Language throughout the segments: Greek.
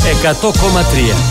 100,3.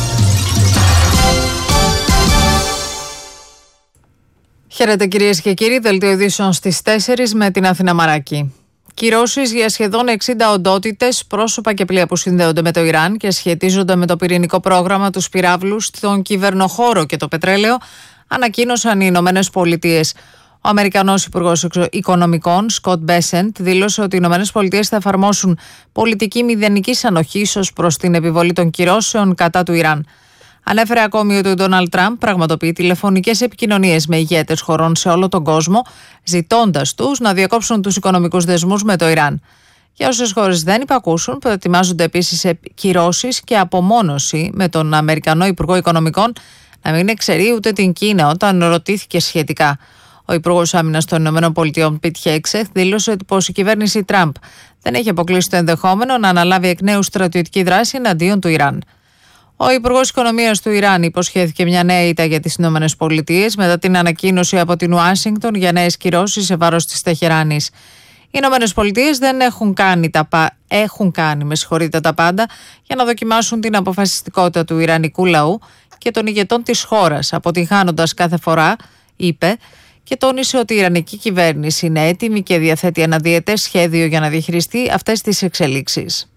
Χαίρετε κυρίες και κύριοι, δελτίο ειδήσεων στις 4 με την Αθήνα Μαράκη. Κυρώσεις για σχεδόν 60 οντότητες, πρόσωπα και πλοία που συνδέονται με το Ιράν και σχετίζονται με το πυρηνικό πρόγραμμα, τους πυράβλους, στον κυβερνοχώρο και το πετρέλαιο, ανακοίνωσαν οι Ηνωμένες Πολιτείες. Ο Αμερικανός Υπουργός Οικονομικών, Σκοτ Μπέσεντ, δήλωσε ότι οι Ηνωμένες Πολιτείες θα εφαρμόσουν πολιτική μηδενικής ανοχής ως προς την επιβολή των κυρώσεων κατά του Ιράν. Ανέφερε ακόμη ότι ο Ντόναλντ Τραμπ πραγματοποιεί τηλεφωνικές επικοινωνίες με ηγέτες χωρών σε όλο τον κόσμο, ζητώντας τους να διακόψουν τους οικονομικούς δεσμούς με το Ιράν. Για όσες χώρες δεν υπακούσουν, προετοιμάζονται επίσης κυρώσεις και απομόνωση, με τον Αμερικανό Υπουργό Οικονομικών να μην εξαιρεί ούτε την Κίνα όταν ρωτήθηκε σχετικά. Ο Υπουργός Άμυνας των ΗΠΑ, Πιτ Χέγκσεθ, δήλωσε πως η κυβέρνηση Τραμπ δεν έχει αποκλείσει το ενδεχόμενο να αναλάβει εκ νέου στρατιωτική δράση εναντίον του Ιράν. Ο Υπουργός Οικονομίας του Ιράν υποσχέθηκε μια νέα ήττα για τις ΗΠΑ μετά την ανακοίνωση από την Ουάσιγκτον για νέες κυρώσεις σε βάρος της Τεχεράνης. Οι ΗΠΑ δεν έχουν κάνει τα πάντα για να δοκιμάσουν την αποφασιστικότητα του ιρανικού λαού και των ηγετών της χώρας, αποτυγχάνοντας κάθε φορά, είπε, και τόνισε ότι η Ιρανική κυβέρνηση είναι έτοιμη και διαθέτει ένα διετές σχέδιο για να διαχειριστεί αυτές τις εξελίξεις.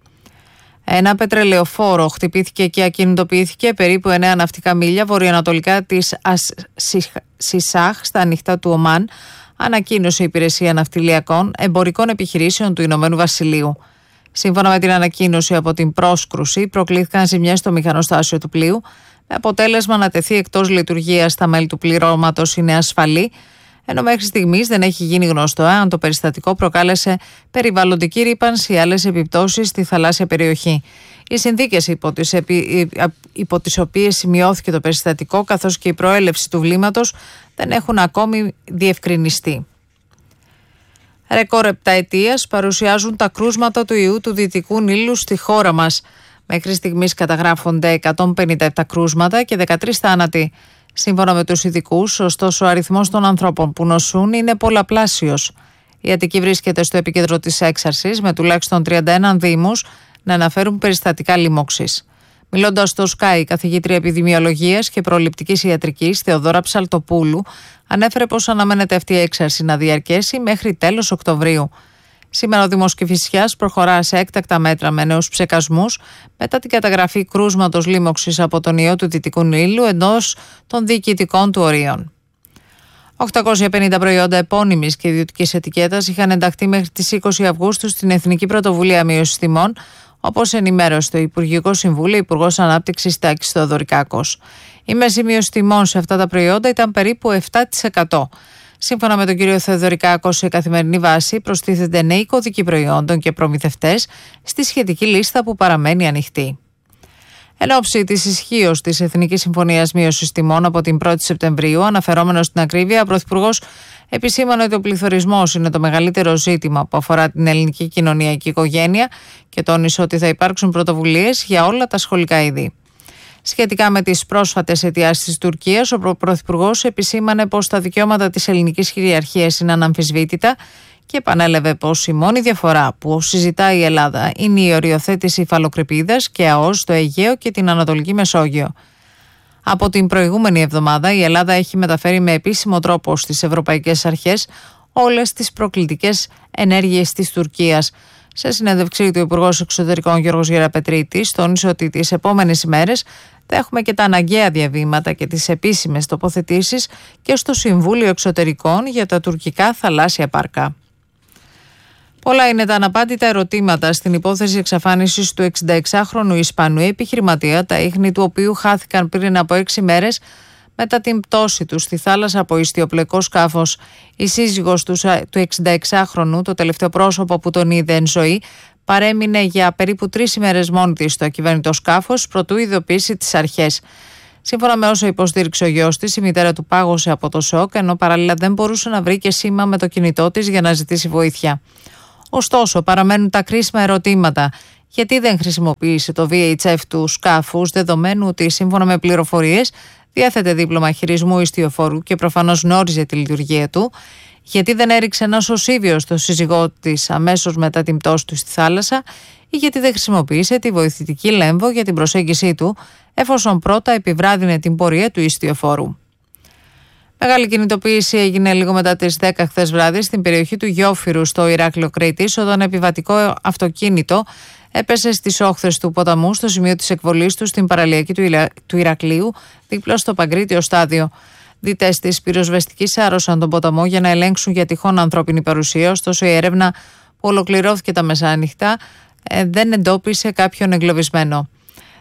Ένα πετρελαιοφόρο χτυπήθηκε και ακινητοποιήθηκε περίπου 9 ναυτικά μίλια βορειοανατολικά της Σισάχ στα ανοιχτά του Ομάν, ανακοίνωσε η Υπηρεσία Ναυτιλιακών Εμπορικών Επιχειρήσεων του Ηνωμένου Βασιλείου. Σύμφωνα με την ανακοίνωση από την πρόσκρουση, προκλήθηκαν ζημιές στο μηχανοστάσιο του πλοίου, με αποτέλεσμα να τεθεί εκτός λειτουργίας τα μέλη του πληρώματος είναι ασφαλή, ενώ μέχρι στιγμής δεν έχει γίνει γνωστό αν το περιστατικό προκάλεσε περιβαλλοντική ρύπανση ή άλλες επιπτώσεις στη θαλάσσια περιοχή. Οι συνθήκες υπό τις οποίες σημειώθηκε το περιστατικό, καθώς και η προέλευση του βλήματος, δεν έχουν ακόμη διευκρινιστεί. Ρεκόρ επταετίας παρουσιάζουν τα κρούσματα του ιού του Δυτικού Νείλου στη χώρα μας. Μέχρι στιγμής καταγράφονται 157 κρούσματα και 13 θάνατοι. Σύμφωνα με τους ειδικούς, ωστόσο, ο αριθμός των ανθρώπων που νοσούν είναι πολλαπλάσιος. Η Αττική βρίσκεται στο επίκεντρο της έξαρσης, με τουλάχιστον 31 δήμους να αναφέρουν περιστατικά λοιμώξης. Μιλώντας στο Sky, η καθηγήτρια επιδημιολογίας και προληπτικής ιατρικής Θεοδώρα Ψαλτοπούλου ανέφερε πως αναμένεται αυτή η έξαρση να διαρκέσει μέχρι τέλος Οκτωβρίου. Σήμερα ο Δήμος Κηφισιάς προχωρά σε έκτακτα μέτρα με νέους ψεκασμούς μετά την καταγραφή κρούσματος λοίμωξης από τον ιό του Δυτικού Νείλου εντός των διοικητικών του ορίων. 850 προϊόντα επώνυμης και ιδιωτικής ετικέτας είχαν ενταχθεί μέχρι τις 20 Αυγούστου στην Εθνική Πρωτοβουλία Μείωσης Τιμών, όπως ενημέρωσε το Υπουργικό Συμβούλιο Υπουργός Ανάπτυξης Τάκης Θεοδωρικάκος. Η μέση μείωση τιμών σε αυτά τα προϊόντα ήταν περίπου 7%. Σύμφωνα με τον κύριο Θεοδωρικάκο, σε καθημερινή βάση προστίθενται νέοι κωδικοί προϊόντων και προμηθευτές στη σχετική λίστα που παραμένει ανοιχτή. Εν ώψη της ισχύως της Εθνικής Συμφωνίας Μείωσης Τιμών από την 1η Σεπτεμβρίου, αναφερόμενος στην ακρίβεια, ο Πρωθυπουργός επισήμανε ότι ο πληθωρισμός είναι το μεγαλύτερο ζήτημα που αφορά την ελληνική κοινωνία και οικογένεια και τόνισε ότι θα υπάρξουν πρωτοβουλίες για όλα τα σχολικά είδη. Σχετικά με τις πρόσφατες αιτιάσεις της Τουρκίας, ο Πρωθυπουργός επισήμανε πως τα δικαιώματα της ελληνικής κυριαρχίας είναι αναμφισβήτητα και επανέλαβε πως η μόνη διαφορά που συζητάει η Ελλάδα είναι η οριοθέτηση υφαλοκρηπίδας και ΑΟΣ στο Αιγαίο και την Ανατολική Μεσόγειο. Από την προηγούμενη εβδομάδα η Ελλάδα έχει μεταφέρει με επίσημο τρόπο στις ευρωπαϊκές αρχές όλες τις προκλητικές ενέργειες της Τουρκίας. Σε συνέντευξή του, ο Υπουργός Εξωτερικών Γιώργος Γεραπετρίτης τόνισε ότι τις επόμενες ημέρες θα έχουμε και τα αναγκαία διαβήματα και τις επίσημες τοποθετήσεις και στο Συμβούλιο Εξωτερικών για τα τουρκικά θαλάσσια πάρκα. Πολλά είναι τα αναπάντητα ερωτήματα στην υπόθεση εξαφάνισης του 66χρονου Ισπανού επιχειρηματία, τα ίχνη του οποίου χάθηκαν πριν από 6 μέρες μετά την πτώση του στη θάλασσα από ιστιοπλοϊκό σκάφος. Η σύζυγος του 66χρονου, το τελευταίο πρόσωπο που τον είδε εν ζωή, παρέμεινε για περίπου 3 ημέρες μόνη της στο ακυβέρνητο σκάφος προτού ειδοποιήσει τις αρχές. Σύμφωνα με όσο υποστήριξε ο γιος της, η μητέρα του πάγωσε από το σοκ, ενώ παράλληλα δεν μπορούσε να βρει και σήμα με το κινητό της για να ζητήσει βοήθεια. Ωστόσο, παραμένουν τα κρίσιμα ερωτήματα. Γιατί δεν χρησιμοποίησε το VHF του σκάφους, δεδομένου ότι σύμφωνα με πληροφορίες διέθετε δίπλωμα χειρισμού ιστιοφόρου και προφανώς γνώριζε τη λειτουργία του? γιατί δεν έριξε ένα σωσίβιο στο σύζυγό της αμέσως μετά την πτώση του στη θάλασσα ή γιατί δεν χρησιμοποίησε τη βοηθητική λέμβο για την προσέγγιση του, εφόσον πρώτα επιβράδυνε την πορεία του ιστιοφόρου. Μεγάλη κινητοποίηση έγινε λίγο μετά τις 10 χθες βράδυ στην περιοχή του Γιόφυρου στο Ηράκλειο Κρήτης, όταν επιβατικό αυτοκίνητο έπεσε στις όχθες του ποταμού στο σημείο της εκβολής του στην παραλιακή του Ηρακλείου, δίπλα στο Παγκρίτιο στάδιο. Διτές της πυροσβεστικής άρρωσαν τον ποταμό για να ελέγξουν για τυχόν ανθρώπινη παρουσία, ωστόσο η έρευνα που ολοκληρώθηκε τα μεσάνυχτα δεν εντόπισε κάποιον εγκλωβισμένο.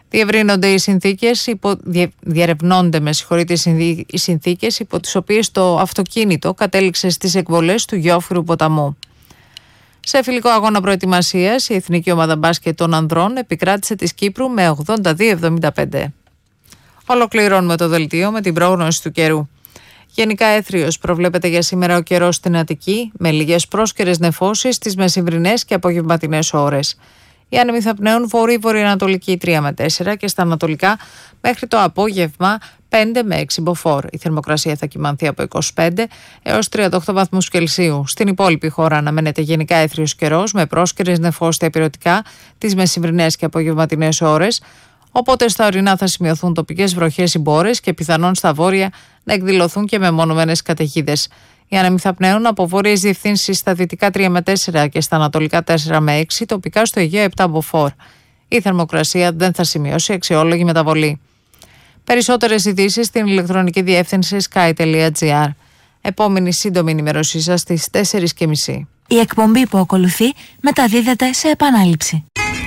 Διερευνώνται οι συνθήκες υπό τις οποίες το αυτοκίνητο κατέληξε στις εκβολές του Γιόφυρου ποταμού. Σε φιλικό αγώνα προετοιμασίας, η εθνική ομάδα μπάσκετ των ανδρών επικράτησε της Κύπρου με 82-75. Ολοκληρώνουμε το δελτίο με την πρόγνωση του καιρού. Γενικά έθριος προβλέπεται για σήμερα ο καιρός στην Αττική, με λίγες πρόσκαιρες νεφώσεις στις μεσημβρινές και απογευματινές ώρες. Οι άνεμοι θα πνέουν βορρή-βορειοανατολική 3 με 4 και στα ανατολικά μέχρι το απόγευμα 5 με 6 μποφόρ. Η θερμοκρασία θα κυμανθεί από 25 έως 38 βαθμούς Κελσίου. Στην υπόλοιπη χώρα αναμένεται γενικά έθριος καιρός με πρόσκαιρες νεφώσεις στα ηπειρωτικά τις μεσημβρινές και απογευματινές ώρες. Οπότε στα ορεινά θα σημειωθούν τοπικές βροχές ή μπόρες και πιθανόν στα βόρεια να εκδηλωθούν και μεμονωμένες καταιγίδες. Οι άνεμοι θα πνέουν από βόρειες διευθύνσεις στα δυτικά 3 με 4 και στα ανατολικά 4 με 6, τοπικά στο Αιγαίο 7 μποφόρ. Η θερμοκρασία δεν θα σημειώσει αξιόλογη μεταβολή. Περισσότερες ειδήσεις στην ηλεκτρονική διεύθυνση sky.gr. Επόμενη σύντομη ενημέρωσή σας στις 4:30. Η εκπομπή που ακολουθεί μεταδίδεται σε επανάληψη.